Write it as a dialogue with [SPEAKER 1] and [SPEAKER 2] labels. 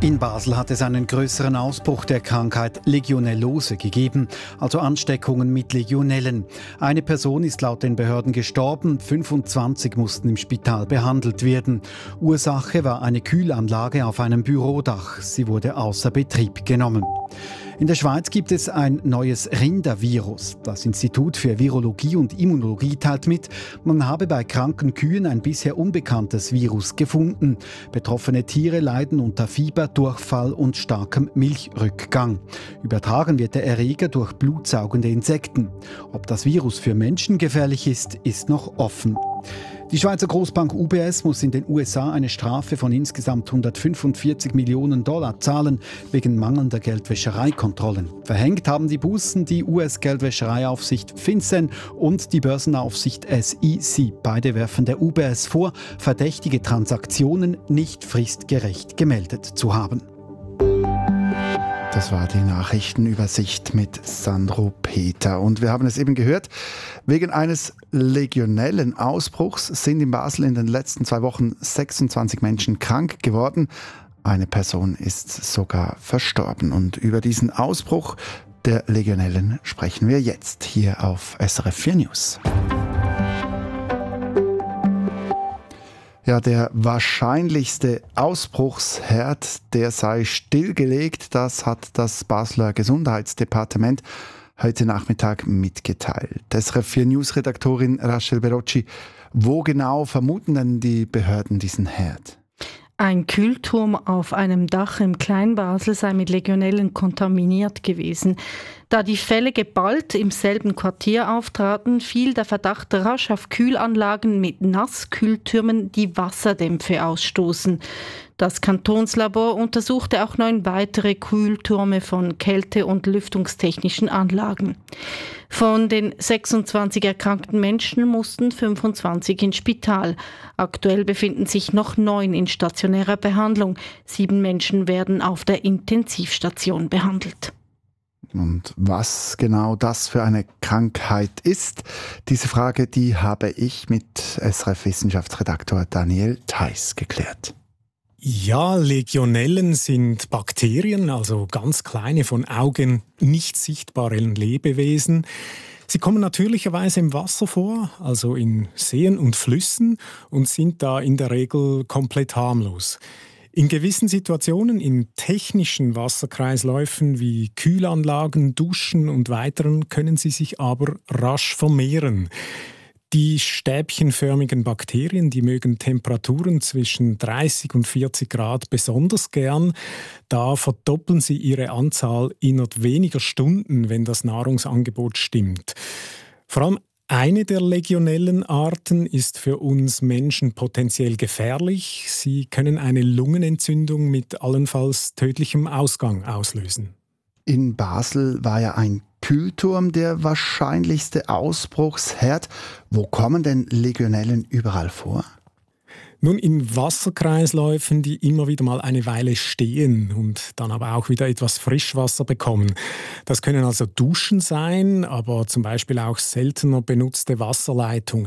[SPEAKER 1] In Basel hat es einen größeren Ausbruch der Krankheit Legionellose gegeben, also Ansteckungen mit Legionellen. Eine Person ist laut den Behörden gestorben, 25 mussten im Spital behandelt werden. Ursache war eine Kühlanlage auf einem Bürodach. Sie wurde außer Betrieb genommen. In der Schweiz gibt es ein neues Rindervirus. Das Institut für Virologie und Immunologie teilt mit, man habe bei kranken Kühen ein bisher unbekanntes Virus gefunden. Betroffene Tiere leiden unter Fieber, Durchfall und starkem Milchrückgang. Übertragen wird der Erreger durch blutsaugende Insekten. Ob das Virus für Menschen gefährlich ist, ist noch offen. Die Schweizer Großbank UBS muss in den USA eine Strafe von insgesamt $145 Millionen zahlen, wegen mangelnder Geldwäschereikontrollen. Verhängt haben die Bußen die US-Geldwäschereiaufsicht FinCEN und die Börsenaufsicht SEC. Beide werfen der UBS vor, verdächtige Transaktionen nicht fristgerecht gemeldet zu haben.
[SPEAKER 2] Das war die Nachrichtenübersicht mit Sandro Peter. Und wir haben es eben gehört, wegen eines Legionellenausbruchs sind in Basel in den letzten 2 Wochen 26 Menschen krank geworden. Eine Person ist sogar verstorben. Und über diesen Ausbruch der Legionellen sprechen wir jetzt hier auf SRF 4 News. Ja, der wahrscheinlichste Ausbruchsherd, der sei stillgelegt. Das hat das Basler Gesundheitsdepartement heute Nachmittag mitgeteilt. SRF 4 News-Redaktorin Rachel Berocci, wo genau vermuten denn die Behörden diesen Herd?
[SPEAKER 3] Ein Kühlturm auf einem Dach im Kleinbasel sei mit Legionellen kontaminiert gewesen. Da die Fälle geballt im selben Quartier auftraten, fiel der Verdacht rasch auf Kühlanlagen mit Nasskühltürmen, die Wasserdämpfe ausstoßen. Das Kantonslabor untersuchte auch 9 weitere Kühltürme von kälte- und lüftungstechnischen Anlagen. Von den 26 erkrankten Menschen mussten 25 ins Spital. Aktuell befinden sich noch 9 in stationärer Behandlung. 7 Menschen werden auf der Intensivstation behandelt.
[SPEAKER 2] Und was genau das für eine Krankheit ist, diese Frage, die habe ich mit SRF-Wissenschaftsredaktor Daniel Theiss geklärt.
[SPEAKER 4] Ja, Legionellen sind Bakterien, also ganz kleine, von Augen nicht sichtbaren Lebewesen. Sie kommen natürlicherweise im Wasser vor, also in Seen und Flüssen, und sind da in der Regel komplett harmlos. In gewissen Situationen, in technischen Wasserkreisläufen wie Kühlanlagen, Duschen und weiteren, können sie sich aber rasch vermehren. Die stäbchenförmigen Bakterien, die mögen Temperaturen zwischen 30 und 40 Grad besonders gern. Da verdoppeln sie ihre Anzahl innerhalb weniger Stunden, wenn das Nahrungsangebot stimmt. Vor allem eine der Legionellenarten ist für uns Menschen potenziell gefährlich. Sie können eine Lungenentzündung mit allenfalls tödlichem Ausgang auslösen.
[SPEAKER 2] In Basel war ja ein Kühlturm der wahrscheinlichste Ausbruchsherd. Wo kommen denn Legionellen überall vor?
[SPEAKER 4] Nun, in Wasserkreisläufen, die immer wieder mal eine Weile stehen und dann aber auch wieder etwas Frischwasser bekommen. Das können also Duschen sein, aber zum Beispiel auch seltener benutzte Wasserleitungen.